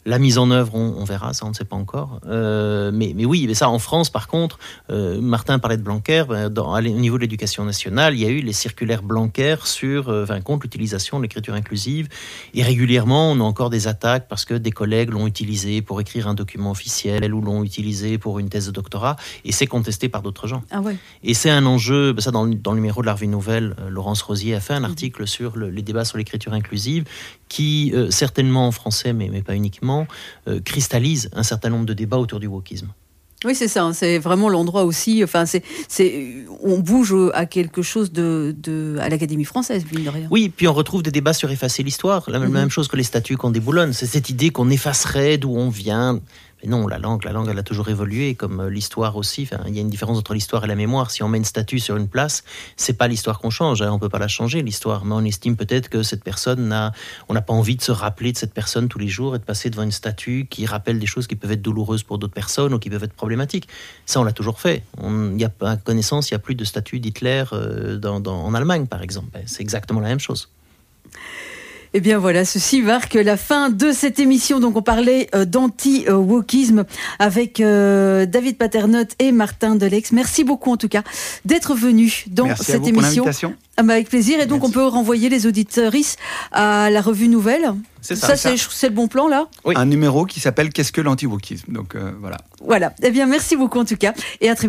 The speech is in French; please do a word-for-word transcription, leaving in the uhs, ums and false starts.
La mise en œuvre, on, on verra, ça on ne sait pas encore. Euh, mais, mais oui, mais ça en France, par contre, euh, Martin parlait de Blanquer. Dans, au niveau de l'éducation nationale, il y a eu les circulaires Blanquer sur, euh, enfin, contre l'utilisation de l'écriture inclusive. Et régulièrement, on a encore des attaques parce que des collègues l'ont utilisé pour écrire un document officiel ou l'ont utilisé pour une thèse de doctorat. Et c'est contesté par d'autres gens. Ah ouais. Et c'est un enjeu, ça dans, dans le numéro de la Revue Nouvelle, euh, Laurence Rosier a fait un article mmh. sur le, les débats sur l'écriture inclusive qui, euh, certainement en français, mais, mais pas uniquement, euh, cristallise un certain nombre de débats autour du wokisme. Oui, c'est ça. C'est vraiment l'endroit aussi. Enfin, c'est, c'est, on bouge à quelque chose de, de à l'Académie française, mine de rien. Oui, puis on retrouve des débats sur effacer l'histoire. La même, mm-hmm. même chose que les statuts qu'on déboulonne. C'est cette idée qu'on effacerait d'où on vient. Mais non, la langue, la langue, elle a toujours évolué, comme l'histoire aussi. Enfin, il y a une différence entre l'histoire et la mémoire. Si on met une statue sur une place, c'est pas l'histoire qu'on change. Hein. On peut pas la changer, l'histoire. Mais on estime peut-être que cette personne n'a, on n'a pas envie de se rappeler de cette personne tous les jours et de passer devant une statue qui rappelle des choses qui peuvent être douloureuses pour d'autres personnes ou qui peuvent être problématiques. Ça, on l'a toujours fait. Il y a, à connaissance, il y a plus de statue d'Hitler euh, dans, dans, en Allemagne, par exemple. C'est exactement la même chose. Eh bien voilà, ceci marque la fin de cette émission. Donc on parlait euh, d'anti-wokisme avec euh, David Paternotte et Martin Delex. Merci beaucoup en tout cas d'être venus dans Merci cette à vous émission. Pour l'invitation. Ah bah avec plaisir. Et donc Merci. On peut renvoyer les auditrices à la Revue Nouvelle. C'est ça. Ça, c'est, c'est, c'est le bon plan là. Oui. Un numéro qui s'appelle Qu'est-ce que l'anti-wokisme. Donc euh, voilà. Voilà. Eh bien merci beaucoup en tout cas. Et à très